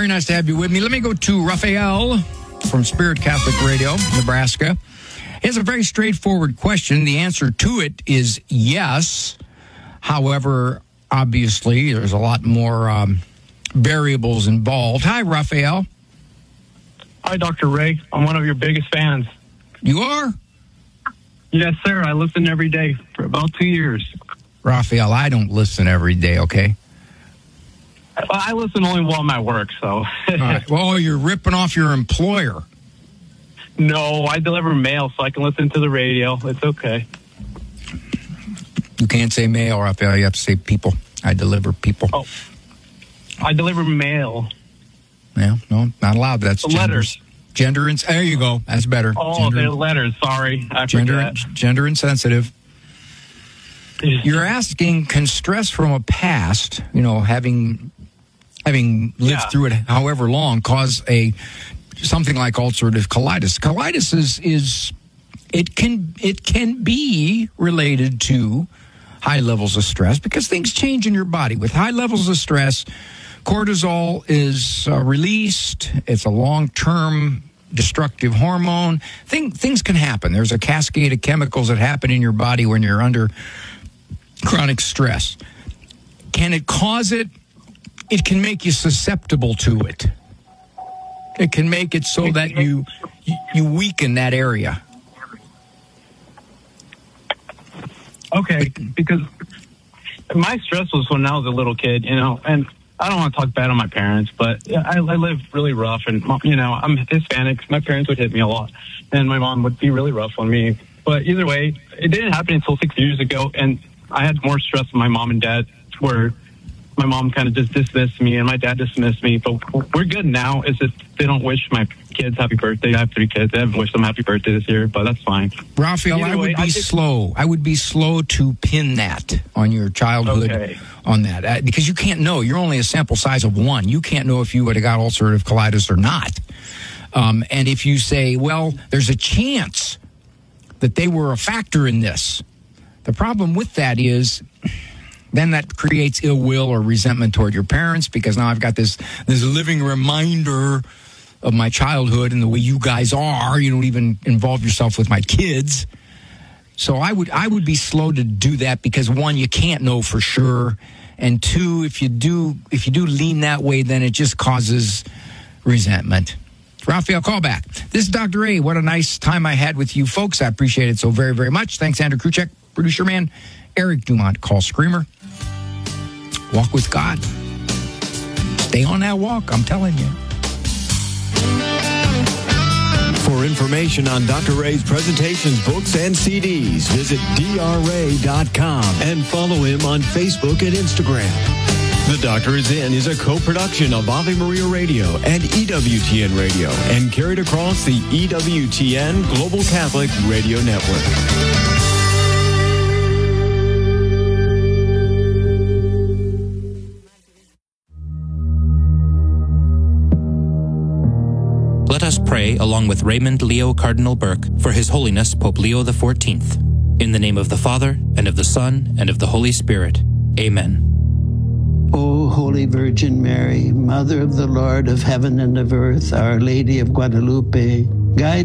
nice to have you with me. Let me go to Raphael from Spirit Catholic Radio, Nebraska. He has a very straightforward question. The answer to it is yes. However, obviously, there's a lot more variables involved. Hi, Raphael. Hi, Dr. Ray. I'm one of your biggest fans. You are? Yes, sir. I listen every day for about 2 years. Raphael, I don't listen every day, okay? I listen only while I'm at work, so. All right. Well, you're ripping off your employer. No, I deliver mail, so I can listen to the radio. It's okay. You can't say mail, Raphael. You have to say people. I deliver people. Oh, I deliver mail. Yeah, no, not allowed. That's letters. Gender, there you go. That's better. Oh, they're letters. Sorry. I forgot. Gender insensitive. You're asking, can stress from a past, having lived through it however long, cause something like ulcerative colitis? Colitis is it can be related to high levels of stress because things change in your body. With high levels of stress, cortisol is released. It's a long-term destructive hormone. Things can happen. There's a cascade of chemicals that happen in your body when you're under chronic stress. Can it cause it? It can make you susceptible to it. It can make it so that you weaken that area. Okay, because my stress was when I was a little kid, and I don't want to talk bad on my parents, but I live really rough, and, I'm Hispanic. My parents would hit me a lot, and my mom would be really rough on me. But either way, it didn't happen until 6 years ago, and I had more stress than my mom and dad, where my mom kind of just dismissed me and my dad dismissed me. But we're good now. It's just they don't wish my kids happy birthday. I have 3 kids. They haven't wished them happy birthday this year, but that's fine. Raphael, I would be slow. I would be slow to pin that on your childhood on that because you can't know. You're only a sample size of 1. You can't know if you would have got ulcerative colitis or not. And if you say, well, there's a chance that they were a factor in this, the problem with that is then that creates ill will or resentment toward your parents because now I've got this living reminder of my childhood and the way you guys are. You don't even involve yourself with my kids. So I would be slow to do that because 1, you can't know for sure, and 2, if you do lean that way, then it just causes resentment. Raphael, call back. This is Dr. A. What a nice time I had with you folks. I appreciate it so very, very much. Thanks, Andrew Kruchek, producer man, Eric Dumont, call screamer. Walk with God. Stay on that walk, I'm telling you. For information on Dr. Ray's presentations, books, and CDs, visit drray.com and follow him on Facebook and Instagram. The Doctor is In is a co-production of Ave Maria Radio and EWTN Radio and carried across the EWTN Global Catholic Radio Network. Let us pray along with Raymond Leo Cardinal Burke for His Holiness Pope Leo XIV. In the name of the Father, and of the Son, and of the Holy Spirit. Amen. O Holy Virgin Mary, Mother of the Lord of heaven and of earth, Our Lady of Guadalupe, guide